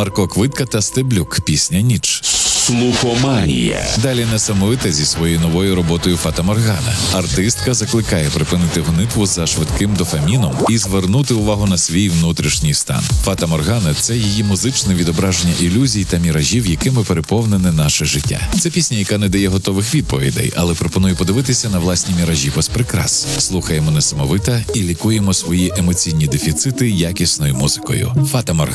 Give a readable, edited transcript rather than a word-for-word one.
Марко Квитка та Стеблюк, пісня «Ніч». Слухоманія. Далі несамовита зі своєю новою роботою Фата Моргана. Артистка закликає припинити гонитву за швидким дофаміном і звернути увагу на свій внутрішній стан. Фата Моргана – це її музичне відображення ілюзій та міражів, якими переповнене наше життя. Це пісня, яка не дає готових відповідей, але пропонує подивитися на власні міражі без прикрас. Слухаємо несамовита і лікуємо свої емоційні дефіцити якісною музикою. Фата Моргана.